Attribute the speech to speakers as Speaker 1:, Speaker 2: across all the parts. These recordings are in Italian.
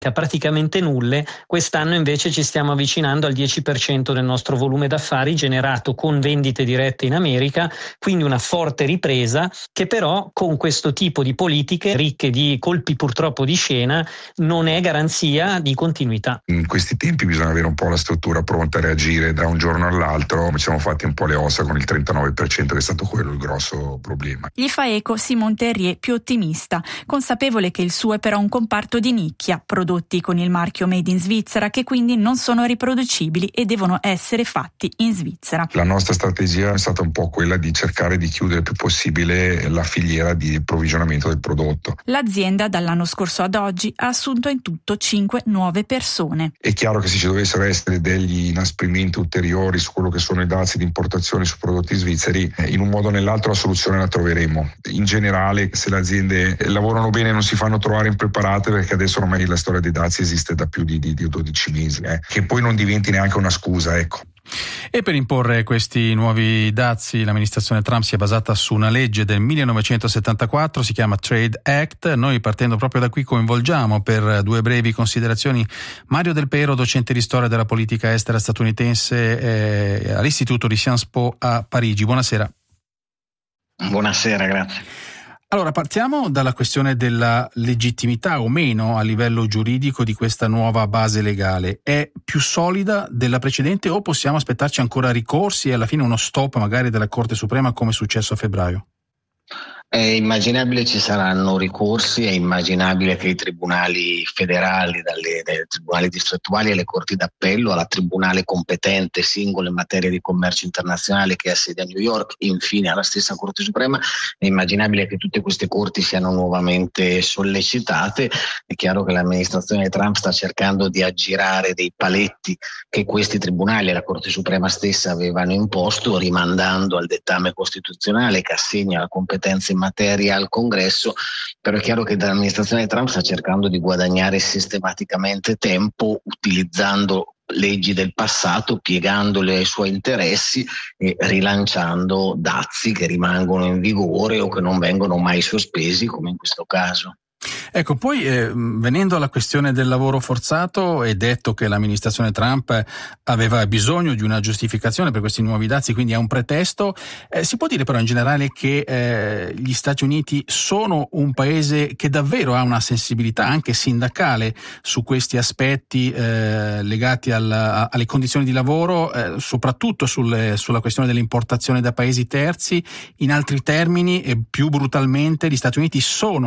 Speaker 1: praticamente nulle. Quest'anno invece ci stiamo avvicinando al 10% del nostro volume d'affari generato con vendite dirette in America, quindi una forte ripresa che però con questo tipo di politiche ricche di colpi purtroppo di scena non è garanzia di continuità.
Speaker 2: In questi tempi bisogna avere un po' la struttura pronta a reagire da un giorno all'altro. Ci siamo fatti un po' le ossa con il 39% che è stato quello il grosso problema.
Speaker 3: Gli fa eco Simon Terrier, più ottimista, consapevole che il suo è però un comparto di nicchia, prodotti con il marchio Made in Svizzera che quindi non sono riproducibili e devono essere fatti in Svizzera.
Speaker 2: La nostra strategia è stata un po' quella di cercare di chiudere il più possibile la filiera di approvvigionamento del prodotto.
Speaker 3: L'azienda dall'anno scorso ad oggi ha assunto in tutto 5 nuove persone.
Speaker 2: È chiaro che se ci dovessero essere degli inasprimenti ulteriori su quello che sono i dazi di importazione su prodotti svizzeri, in un modo o nell'altro la soluzione la troveremo. In generale, se le aziende lavorano bene non si fanno trovare impreparate, perché adesso ormai la storia dei dazi esiste da più di 12 mesi, che poi non diventi neanche una scusa, ecco.
Speaker 4: E per imporre questi nuovi dazi l'amministrazione Trump si è basata su una legge del 1974, si chiama Trade Act. Noi, partendo proprio da qui, coinvolgiamo per 2 brevi considerazioni Mario Del Pero, docente di storia della politica estera statunitense all'Istituto di Sciences Po a Parigi. Buonasera.
Speaker 5: Buonasera, grazie.
Speaker 4: Allora, partiamo dalla questione della legittimità o meno a livello giuridico di questa nuova base legale. È più solida della precedente o possiamo aspettarci ancora ricorsi e alla fine uno stop magari della Corte Suprema come è successo a febbraio?
Speaker 5: È immaginabile ci saranno ricorsi, è immaginabile che i tribunali federali, dai tribunali distrettuali alle corti d'appello, alla tribunale competente singolo in materia di commercio internazionale che ha sede a New York e infine alla stessa Corte Suprema, è immaginabile che tutte queste corti siano nuovamente sollecitate. È chiaro che l'amministrazione Trump sta cercando di aggirare dei paletti che questi tribunali e la Corte Suprema stessa avevano imposto, rimandando al dettame costituzionale che assegna la competenza in materia al Congresso, però è chiaro che l'amministrazione Trump sta cercando di guadagnare sistematicamente tempo utilizzando leggi del passato, piegandole ai suoi interessi e rilanciando dazi che rimangono in vigore o che non vengono mai sospesi, come in questo caso.
Speaker 4: Ecco, poi venendo alla questione del lavoro forzato, è detto che l'amministrazione Trump aveva bisogno di una giustificazione per questi nuovi dazi, quindi è un pretesto. Si può dire però in generale che gli Stati Uniti sono un paese che davvero ha una sensibilità anche sindacale su questi aspetti legati alle condizioni di lavoro, soprattutto sulla questione dell'importazione da paesi terzi. In altri termini e più brutalmente, gli Stati Uniti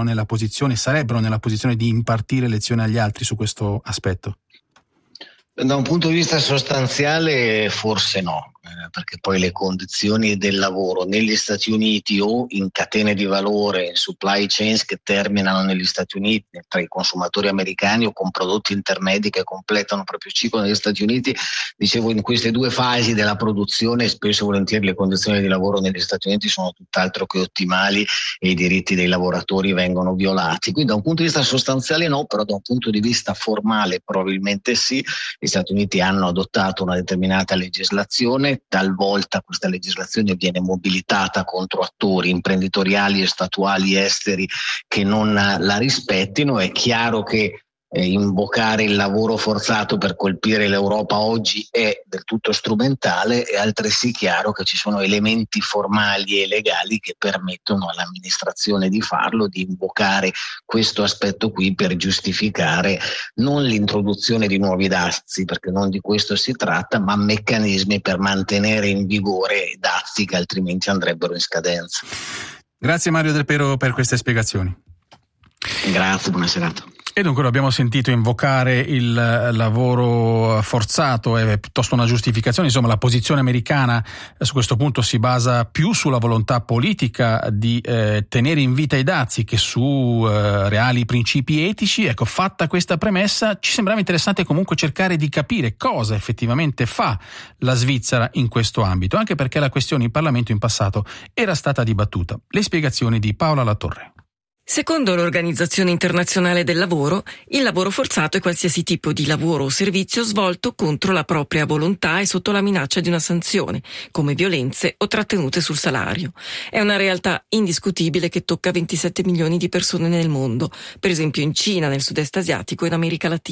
Speaker 4: sarebbero nella posizione di impartire lezioni agli altri su questo aspetto?
Speaker 5: Da un punto di vista sostanziale forse no, perché poi le condizioni del lavoro negli Stati Uniti o in catene di valore, in supply chains che terminano negli Stati Uniti tra i consumatori americani o con prodotti intermedi che completano il proprio ciclo negli Stati Uniti, dicevo, in queste 2 fasi della produzione spesso e volentieri le condizioni di lavoro negli Stati Uniti sono tutt'altro che ottimali e i diritti dei lavoratori vengono violati. Quindi da un punto di vista sostanziale no, però da un punto di vista formale probabilmente sì. Gli Stati Uniti hanno adottato una determinata legislazione, talvolta questa legislazione viene mobilitata contro attori imprenditoriali e statuali esteri che non la rispettino. È chiaro che invocare il lavoro forzato per colpire l'Europa oggi è del tutto strumentale, è altresì chiaro che ci sono elementi formali e legali che permettono all'amministrazione di farlo, di invocare questo aspetto qui per giustificare non l'introduzione di nuovi dazi, perché non di questo si tratta, ma meccanismi per mantenere in vigore dazi che altrimenti andrebbero in scadenza.
Speaker 4: Grazie Mario Del Pero per queste spiegazioni.
Speaker 5: Grazie, buona serata.
Speaker 4: E dunque lo abbiamo sentito invocare il lavoro forzato, è piuttosto una giustificazione. Insomma, la posizione americana su questo punto si basa più sulla volontà politica di tenere in vita i dazi che su reali principi etici. Ecco, fatta questa premessa, ci sembrava interessante comunque cercare di capire cosa effettivamente fa la Svizzera in questo ambito, anche perché la questione in Parlamento in passato era stata dibattuta. Le spiegazioni di Paola Latorre.
Speaker 6: Secondo l'Organizzazione Internazionale del Lavoro, il lavoro forzato è qualsiasi tipo di lavoro o servizio svolto contro la propria volontà e sotto la minaccia di una sanzione, come violenze o trattenute sul salario. È una realtà indiscutibile che tocca 27 milioni di persone nel mondo, per esempio in Cina, nel sud-est asiatico e in America Latina.